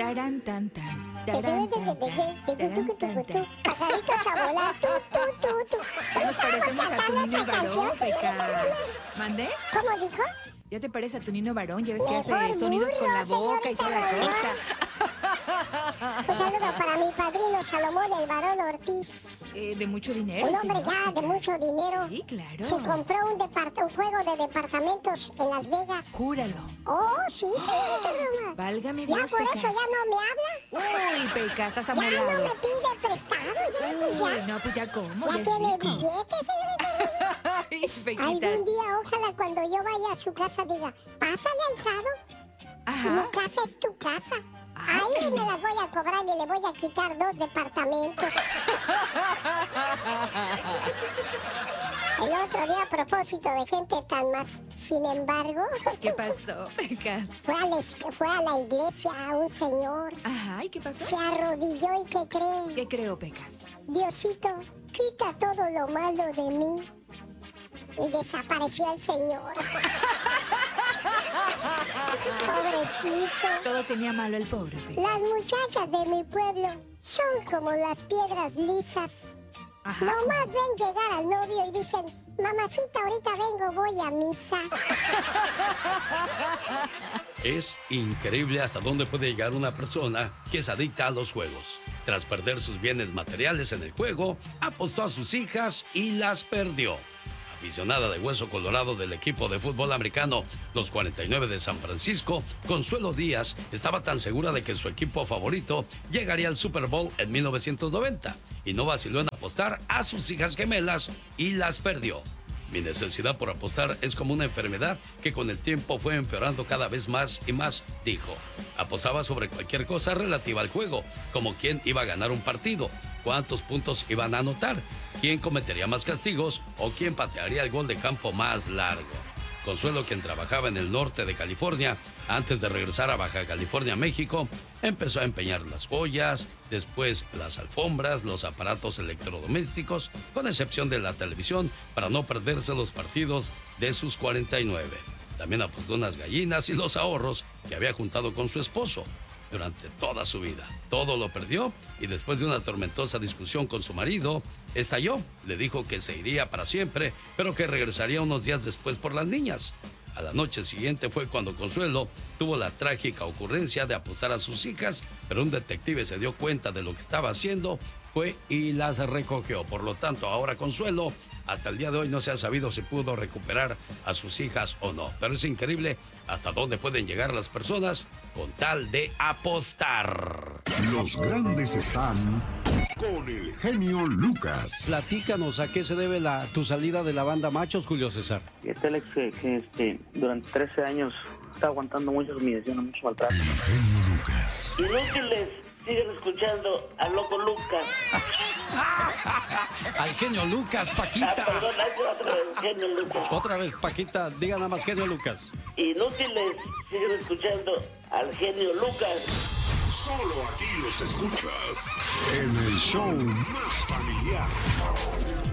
Tarán, tan, tan. Pajaritos a volar, Ya nos parecemos a tu niño varón, Pecas. ¿Mandé? ¿Cómo dijo? ¿Ya te parece a tu niño varón? Ya ves que Mejor hace sonidos con la burro, boca y toda la señorita cosa. Un saludo para mi padrino Salomón, el varón Ortiz. De mucho dinero. Un hombre señor, ya de Pecas. mucho dinero. Sí, claro. Se compró un juego de departamentos en Las Vegas. Júralo. Oh, sí, señorita Roma. Válgame Ya Dios, por Pecas. eso ya no me habla. Uy, Pecas, estás Ya no amolado. me pide prestado, ya, pues Uy, ya. no, pues ya cómo. Ya es tiene rico. billetes, señorita Roma. Ay, Pequitas. Algún día, ojalá cuando yo vaya a su casa diga, pásale, ahijado. Ajá. Mi casa es tu casa. Ay. Ahí me las voy a cobrar y le voy a quitar 2 departamentos. El otro día, a propósito de gente tan más, sin embargo, ¿Qué pasó, Pecas? fue a la iglesia a un señor. Ajá, ¿y qué pasó? Se arrodilló y ¿qué cree? ¿Qué creo, Pecas? Diosito, quita todo lo malo de mí. Y desapareció el señor. Pobrecito. Todo tenía malo el pobre, Pecas. Las muchachas de mi pueblo son como las piedras lisas. Ajá. Nomás ven llegar al novio y dicen, mamacita, ahorita vengo, voy a misa. Es increíble hasta dónde puede llegar una persona que es adicta a los juegos. Tras perder sus bienes materiales en el juego, apostó a sus hijas y las perdió. Aficionada de hueso colorado del equipo de fútbol americano, los 49 de San Francisco, Consuelo Díaz estaba tan segura de que su equipo favorito llegaría al Super Bowl en 1990 y no vaciló en apostar a sus hijas gemelas y las perdió. Mi necesidad por apostar es como una enfermedad que con el tiempo fue empeorando cada vez más y más, dijo. Apostaba sobre cualquier cosa relativa al juego, como quién iba a ganar un partido, cuántos puntos iban a anotar, quién cometería más castigos o quién patearía el gol de campo más largo. Consuelo, quien trabajaba en el norte de California, antes de regresar a Baja California, México, empezó a empeñar las joyas, después las alfombras, los aparatos electrodomésticos, con excepción de la televisión, para no perderse los partidos de sus 49. También apostó unas gallinas y los ahorros que había juntado con su esposo durante toda su vida. Todo lo perdió y después de una tormentosa discusión con su marido, estalló. Le dijo que se iría para siempre, pero que regresaría unos días después por las niñas. A la noche siguiente fue cuando Consuelo tuvo la trágica ocurrencia de apostar a sus hijas, pero un detective se dio cuenta de lo que estaba haciendo, fue y las recogió. Por lo tanto, ahora Consuelo, hasta el día de hoy no se ha sabido si pudo recuperar a sus hijas o no. Pero es increíble hasta dónde pueden llegar las personas con tal de apostar. Los grandes están con el genio Lucas. Platícanos, ¿a qué se debe tu salida de la banda Machos, Julio César? Este Alex, que durante 13 años está aguantando muchas humillaciones, mucho maltrato. El genio Lucas. Inútiles, siguen escuchando al loco Lucas. Al genio Lucas, Paquita. Perdón, otra vez, genio Lucas. Otra vez, Paquita, diga nada más genio Lucas. Inútiles, siguen escuchando al genio Lucas. Solo aquí los escuchas en el show más familiar.